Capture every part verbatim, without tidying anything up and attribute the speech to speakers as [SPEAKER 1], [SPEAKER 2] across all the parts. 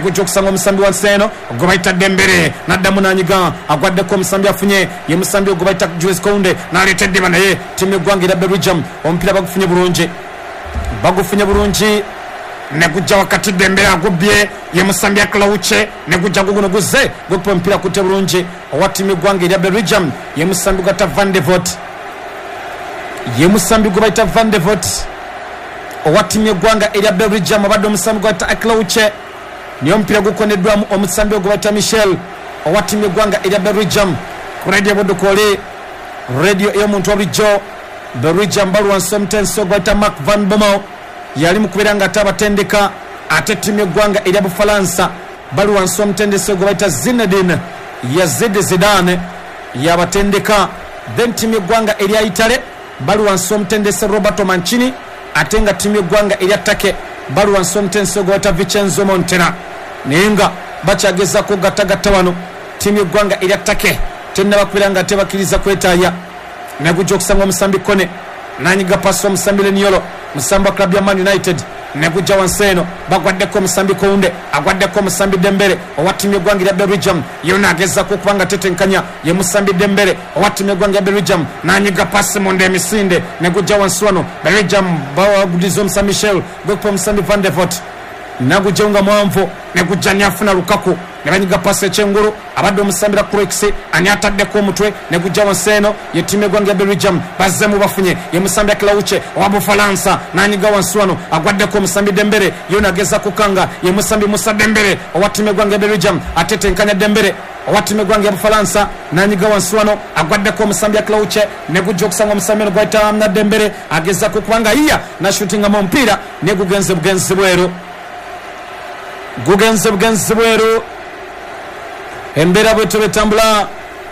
[SPEAKER 1] kuchokusanga omusambi wa Nseno gwe bayita Dembele n'addamu n'anyiga agwaddeko omusambi afunye ye musambi gwe bayita Jules Kounde n'aleetedde bana ye ttiimu y'eggwanga erya Belgium omupiira bagufunye bulungi bagufunye bulungi ne gujja wakati Dembele agubye ye musambi Aklauche ne gujja guguno guze gukupa omupiira kutte bulungi owa ttiimu y'eggwanga erya Belgium ye musambi gata Van de Voort ye musambi gwe bayita Van de Voort owa ttiimu y'eggwanga erya Belgium abadde omusambi gwe bayita Aklauche niyo mpira gukoneddwamu omusambi gwe bayita Michel owa ttiimu y'eggwanga erya Belgium ku radio bodukole radio ey'omuntu obulijjo Belgium balwansa omutenso gwe bayita Mark van Bommel yali mu kubeera nga ate abatendeka ate ttiimu y'eggwanga erya Bufalansa balwansa omutendeso gwe bayita Zinedine Yazid Zidane yabatendeka then ttiimu y'eggwanga erya Italy balwansa omutendese Roberto Mancini ate nga ttiimu y'eggwanga erya Turkey balwansa omutendeso gwe bayita Vincenzo Montella naye nga bakyagezako gattagatta wano ttiimu y'eggwanga erya Turkey tennabakubeera nga tebakkiriza kwetaaya negujja okusanga omusambi Kone nanyiga paso omusambi Leniolo musambi wa club ya Man United negujja wansi eno bagwaddeko omusambi Kounde agwaddeko omusambi Dembele owa ttiimu y'eggwanga erya Belgium yona agezaako okuba nga tetenkanya ye musambi Dembele owa ttiimu y'eggwanga erya Belgium nanyiga pasi munda emisinde negujja wansi wano Belgium bawaguliza omusambi Michel gwekupa omusambi Van de Voort nagujja nga mwanvu negujja nyafuna Lukaku nebanyiga pasi ekyengulu abadde omusambira Kroos ani ataddeko omutwe negujja wansi eno ye ttiimu y'eggwanga ya Belgium bazzemu bafunye ye musambi Aklauche owa Bufalansa nanyiga wansi wano agwaddeko omusambi Dembele yona ageza kukanga ye musambi Musa Dembele owa ttiimu y'eggwanga ya Belgium atetenkanya Dembele owa ttiimu y'eggwanga ya Bufalansa nanyiga wansi wano agwaddeko omusambi Aklauche negujja okusanga omusambi eno gwayita na Dembele ageza kukubanga iya nashutingamu omupiira negugenze bugenzi bweru gugenze bugenzi bweru embeera bwetyo betambula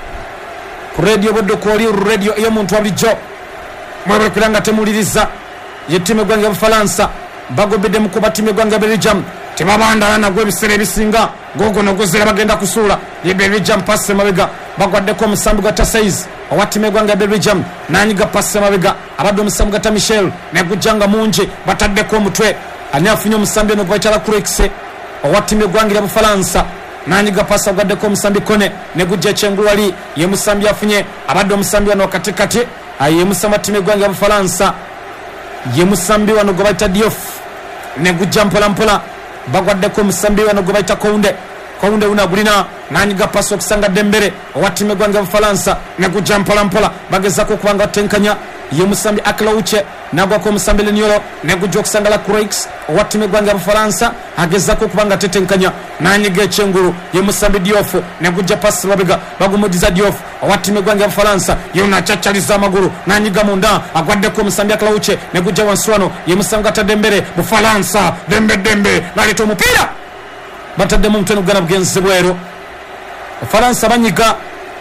[SPEAKER 1] ku radio bodokoli radio ey'omuntu wabulijjo mwebulekera nga temuliriza ye ttiimu y'eggwanga ya Bufalansa bagobedde mu kuba ttiimu y'eggwanga ya Belgium tebabandala nagwo ebiseera ebisinga googo nogozera bagenda kusuula ye Belgium pasi emabega bagwaddeko omusambi gwa Tasaiz owa ttiimu y'eggwanga ya Belgium nanyiga pasi emabega abadde omusambi gata Michel negujja nga mungi bataddeko omutwe ani afunye omusambi eno gwaitala Kroos owa ttiimu y'eggwanga erya Bufalansa nanyiga pasi agwaddeko omusambi Kone negujja ekyengulu wali ye musambi afunye abadde omusambi wano wakatikati ye musambi wa ttiimu y'eggwanga ya Bufalansa ye musambi wano gwe bayita Diouf negujja mpolampola bagwaddeko omusambi wano gwe bayita Kounde Kounde una gulina nanyiga pasi okusanga Dembele owa ttiimu y'eggwanga ya Bufalansa negujja mpolampola bagezako okubanga batenkanya ye musambi Aklauche nagwako omusambi Leniolo negujja okusanga la Kroos owa ttiimu y'eggwanga ya Bufalansa agezako okubanga tetenkanya nanyiga ekyengulu ye musambi Diouf negujja pasi babega bagumudiza Diouf owa ttiimu y'eggwanga ya Bufalansa yona acaccaliza amagulu nanyiga munda agwaddeko omusambi Aklauche negujja wansi wano ye musambi gata Dembele Bufalansa Dembe Dembe naleeta omupiira bataddemu omutwe negugana bugenzi bweru Bufalansa banyiga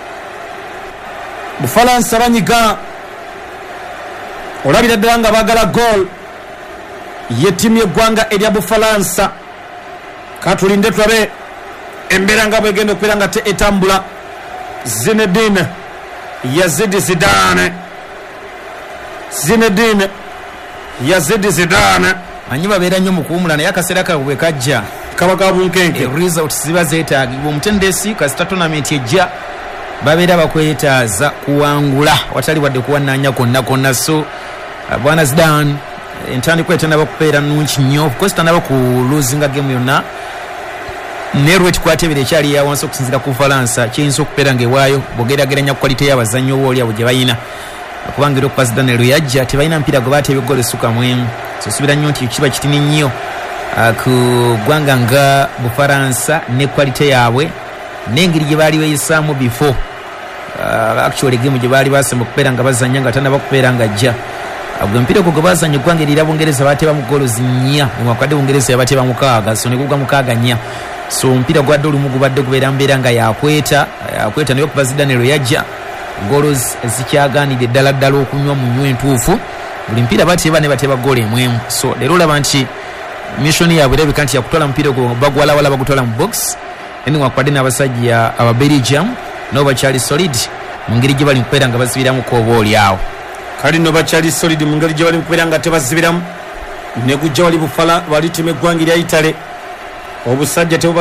[SPEAKER 1] Bufalansa banyiga olabira ddala nga baagala goal ye ttiimu y'eggwanga erya Bufalansa katulinde tulabe embeera nga bwegenda okubeera nga te etambula Zinedine Yazid Zidane Zinedine Yazid Zidane
[SPEAKER 2] anyi babeera nnyo mu kuwumula naye akaseera kaabwe bwe kajja
[SPEAKER 1] kaba ka bunkenke
[SPEAKER 2] results ziba zeetaagibwa omutendesi kasita tournament ejja babeera bakwetaaza kuwangula watali wadde kuwannaanya konna konna so bwana Zidane entandikwa etanaba kubeera nnungi nnyo because tanaba ku losing game yonna nerwe ekikwatebera ekyali ya wansi okusinzira ku Bufalansa kiyinza okubeera ng'ewaayo bwogerageranya ku kwalite y'abazannyi oba oli gye bayina kubanga era okuba Zidane lwe yajja tebalina mpira gwe baatebya eggolo essuka mu emu so suubira nnyo nti kiba kitini nnyo ku ggwanga nga Bufalansa ne kwalite yaabwe n'engeri gye baali beeyisaamu before uh, actually game gye baali basemba okubeera nga bazannya nga tanaba kubeera nga ajja gwe mpira gwe bazannya eggwanga erira Bungereza baateba mu goolo zinnya mwakadde Bungereza yabateeba mukaaga so ne gugwa mukaaga nnya so mpira gwadde olumu gubadde gubeera mbeera nga yakweta yakweta naye okuba Zidane lwe yajja goolo zikyagaanidde ddala ddala okunywa mu nnywa entuufu buli mpira bateeba ne bateeba goolo emwemu so leero olaba nti mission yaabwe erabika nti yakutwala mpira gwo bagwalawala bagutwala mu box eni wakwadde n'abasajja aba Belgium nabo bakyali solid mu ngeri gye bali mu kubeera nga bazibiramu kooba oli awo
[SPEAKER 1] kali no bakyali solid mu ngeri gye bali mu kubeera nga tebazibiramu ne gujja wali Bufala wali ttiimu eggwanga erya Italy obusajja